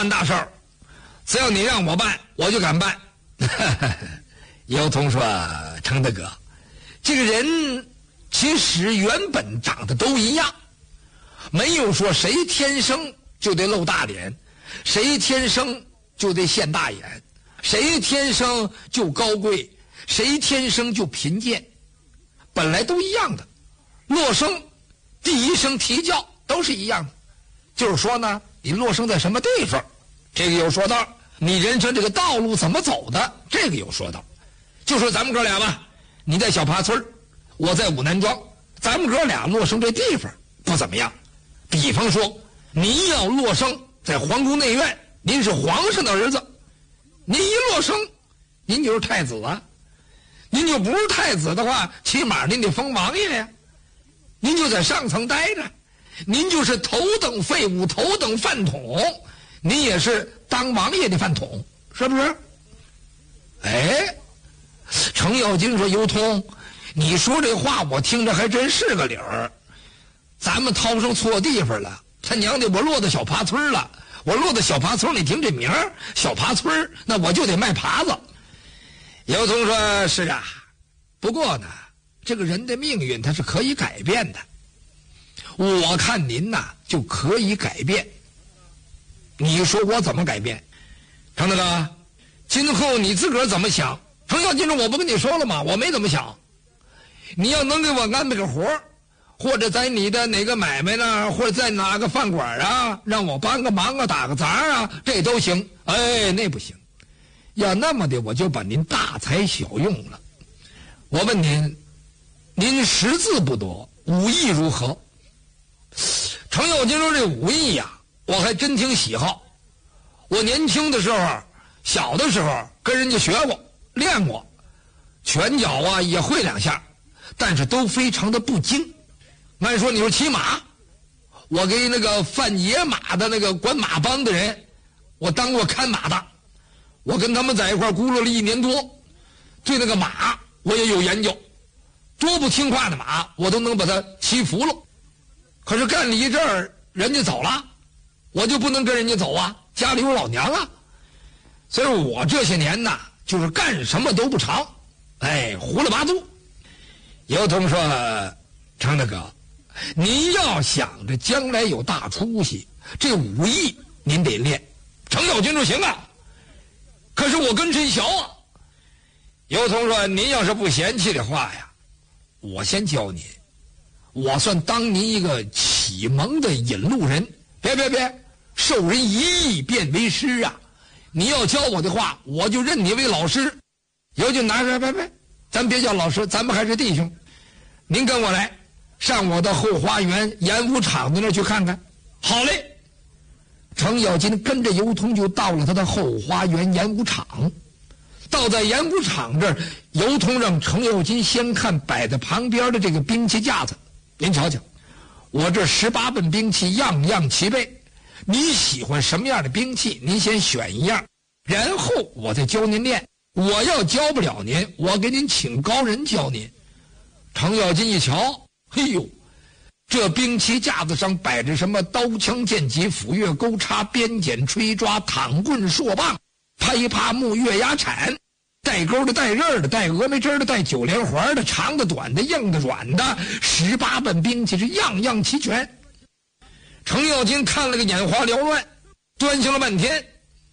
办大事儿，只要你让我办，我就敢办。姚通说：“程大哥，这个人其实原本长得都一样，没有说谁天生就得露大脸，谁天生就得现大眼，谁天生就高贵，谁天生就贫贱，本来都一样的。落生第一声啼叫都是一样的，就是说呢，你落生在什么地方，这个有说道；你人生这个道路怎么走的，这个有说道。就说咱们哥俩吧，你在小爬村，我在武南庄，咱们哥俩落生这地方不怎么样。比方说，您要落生在皇宫内院，您是皇上的儿子，您一落生，您就是太子啊。您就不是太子的话，起码您得封王爷呀。您就在上层待着，您就是头等废物、头等饭桶，您也是当王爷的饭桶，是不是？哎，程咬金说：“尤通，你说这话我听着还真是个理儿。咱们掏上错地方了，他娘的，我落到小爬村了。我落到小爬村，你听这名儿，小爬村，那我就得卖耙子。”姚通说：“是啊，不过呢，这个人的命运他是可以改变的。我看您呐就可以改变。你说我怎么改变？程大哥，今后你自个儿怎么想？程咬金说：“我不跟你说了吗？我没怎么想。你要能给我安排个活，或者在你的哪个买卖呢，或者在哪个饭馆啊，让我帮个忙啊，打个杂啊，这都行。哎，那不行。要那么的，我就把您大材小用了。我问您，您识字不多，武艺如何？”程咬金说：“这武艺呀，我还真挺喜好。我年轻的时候，小的时候跟人家学过，练过，拳脚啊也会两下，但是都非常的不精。按说你说骑马，我给那个贩野马的那个管马帮的人，我当过看马的，我跟他们在一块咕噜了1年多，对那个马我也有研究，多不听话的马我都能把它骑服了。可是干了一阵儿，人家走了，我就不能跟人家走啊，家里有老娘啊。所以我这些年呐，就是干什么都不长，哎，胡了八度。”姚通说：“程大哥，您要想着将来有大出息，这武艺您得练。”程咬金说：“行啊，可是我跟谁学啊？”姚通说：“您要是不嫌弃的话呀，我先教您，我算当您一个启蒙的引路人。别，授人以艺便为师啊！你要教我的话，我就认你为老师。”姚金拿着，别，咱别叫老师，咱们还是弟兄。您跟我来，上我的后花园演武场的那儿去看看。好嘞。程咬金跟着尤通就到了他的后花园演武场。到在演武场这儿，尤通让程咬金先看摆在旁边的这个兵器架子。您瞧瞧，我这18本兵器样样齐备，你喜欢什么样的兵器，您先选一样，然后我再教您练。我要教不了您，我给您请高人教您。程咬金一瞧，嘿呦，这兵器架子上摆着什么刀枪剑戟斧钺钩叉鞭锏锤抓躺棍槊棒拍耙木月牙铲，带钩的带刃的带峨眉针的带九连环的，长的短的硬的软的，18本兵器是样样齐全。程咬金看了个眼花缭乱，端详了半天，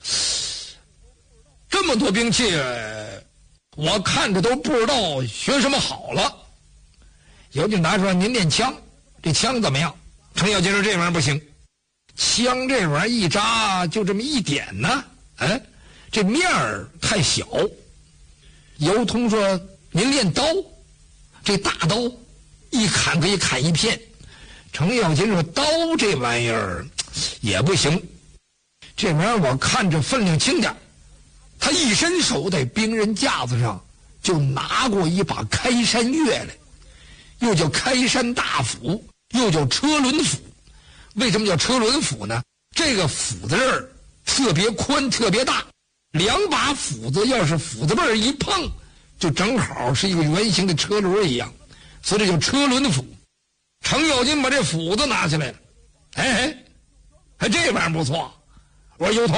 这么多兵器，我看着都不知道学什么好了。姚劲达说：“您练枪，这枪怎么样？”程咬金说：“这玩意儿不行，枪这玩意儿一扎就这么一点呢，这面儿太小。”姚通说：“您练刀，这大刀一砍可以砍一片。”程咬金说：“刀这玩意儿也不行，这玩意儿我看着分量轻点。”他一伸手在兵刃架子上就拿过一把开山钺来，又叫开山大斧，又叫车轮斧。为什么叫车轮斧呢？这个斧子刃特别宽特别大，2把斧子要是斧子背儿一碰，就正好是一个圆形的车轮一样，所以这叫车轮斧。程咬金把这斧子拿起来了，哎，这玩意儿不错。我说：“尤通，